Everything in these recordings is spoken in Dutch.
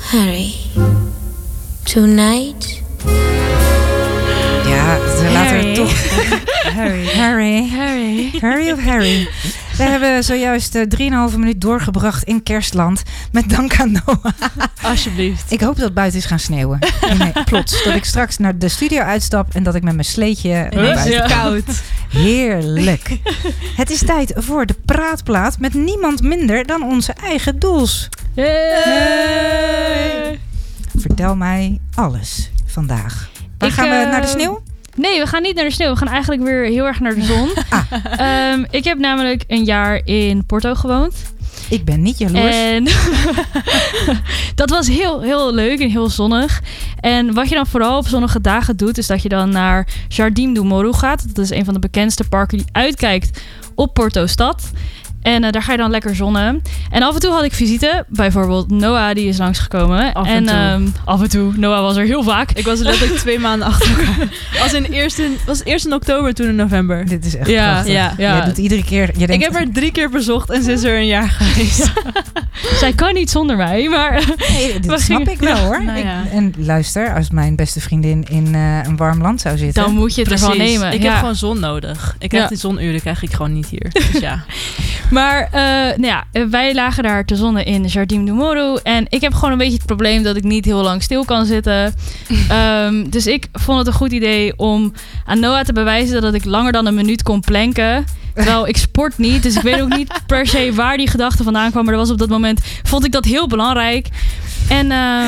Harry, tonight. Ja, ze laten er toch... Harry of Harry. We hebben zojuist 3,5 minuut doorgebracht in Kerstland. Met dank aan Noah. Alsjeblieft. Ik hoop dat het buiten is gaan sneeuwen. Nee, plots. Dat ik straks naar de studio uitstap en dat ik met mijn sleetje naar buiten kom. Koud. Heerlijk. Het is tijd voor de praatplaat met niemand minder dan onze eigen Doels. Hey. Vertel mij alles vandaag. Waar gaan we naar de sneeuw? Nee, we gaan niet naar de sneeuw. We gaan eigenlijk weer heel erg naar de zon. Ik heb namelijk een jaar in Porto gewoond. Ik ben niet jaloers. En dat was heel, heel leuk en heel zonnig. En wat je dan vooral op zonnige dagen doet, is dat je dan naar Jardim do Moro gaat. Dat is een van de bekendste parken die uitkijkt op Porto stad. En daar ga je dan lekker zonnen. En af en toe had ik visite. Bijvoorbeeld Noah, die is langsgekomen. Af en toe. Noah was er heel vaak. Ik was letterlijk 2 maanden achter elkaar. Was eerst in oktober, toen in november. Dit is echt prachtig. Ja. Jij doet iedere keer... Je denkt, ik heb haar 3 keer bezocht en ze is er een jaar geweest. Zij kan niet zonder mij, maar... Nee, dit snap ik wel, hoor. Nou, ja. En luister, als mijn beste vriendin in een warm land zou zitten... Dan moet je het ervan nemen. Ik heb gewoon zon nodig. Ik krijg die zonuren, krijg ik gewoon niet hier. Dus ja... Maar wij lagen daar te zonnen in Jardim do Moro. En ik heb gewoon een beetje het probleem dat ik niet heel lang stil kan zitten. Dus ik vond het een goed idee om aan Noah te bewijzen dat ik langer dan een minuut kon planken. Terwijl ik sport niet, dus ik weet ook niet per se waar die gedachte vandaan kwam. Maar dat was op dat moment, vond ik dat heel belangrijk. En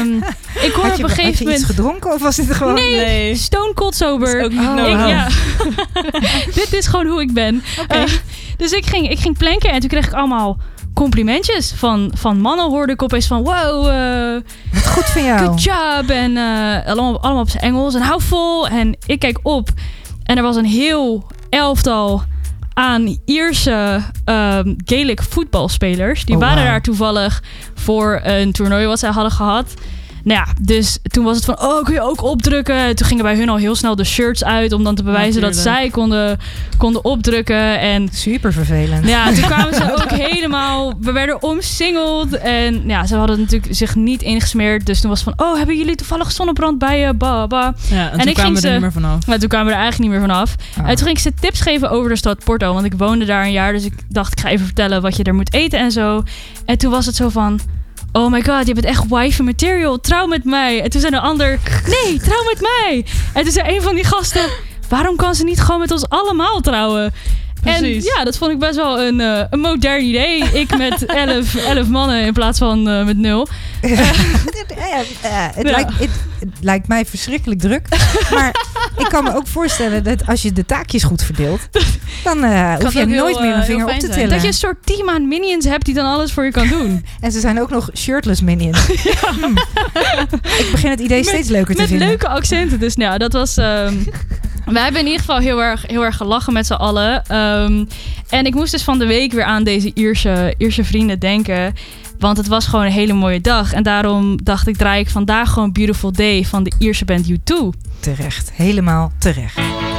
ik hoor op een gegeven moment... Had je iets gedronken of was dit gewoon... Nee, stone cold sober. Dat is ook niet Dit is gewoon hoe ik ben. Okay. Dus ik ging planken en toen kreeg ik allemaal complimentjes van mannen. Hoorde ik opeens van wow, wat goed van jou. Good job. En allemaal op zijn Engels en hou vol. En ik kijk op en er was een heel elftal aan Ierse Gaelic voetbalspelers. Die waren daar toevallig voor een toernooi wat zij hadden gehad. Nou ja, dus toen was het van, kun je ook opdrukken? Toen gingen bij hun al heel snel de shirts uit om dan te bewijzen dat zij konden opdrukken. En super vervelend. Ja, toen kwamen ze ook helemaal, we werden omsingeld. En ja, ze hadden natuurlijk zich niet ingesmeerd. Dus toen was het van, hebben jullie toevallig zonnebrand bij je? Ja, en toen kwamen we er niet meer vanaf. Ja, toen kwamen we er eigenlijk niet meer vanaf. En toen ging ik ze tips geven over de stad Porto. Want ik woonde daar een jaar, dus ik dacht, ik ga even vertellen wat je er moet eten en zo. En toen was het zo van... Oh my god, je bent echt wifey material. Trouw met mij. En toen zei een ander, nee, trouw met mij. En toen zei een van die gasten, waarom kan ze niet gewoon met ons allemaal trouwen? Precies. En ja, dat vond ik best wel een modern idee. Ik met 11 mannen in plaats van met 0. Het lijkt mij verschrikkelijk druk. Maar ik kan me ook voorstellen dat als je de taakjes goed verdeelt, dan hoef je nooit meer een vinger op te tillen. Dat je een soort team aan minions hebt die dan alles voor je kan doen. En ze zijn ook nog shirtless minions. Ik begin het idee steeds leuker te vinden. Met leuke accenten. Dus nou, dat was... We hebben in ieder geval heel erg gelachen met z'n allen. En ik moest dus van de week weer aan deze Ierse vrienden denken. Want het was gewoon een hele mooie dag. En daarom dacht ik, draai ik vandaag gewoon Beautiful Day van de Ierse band U2. Terecht, helemaal terecht.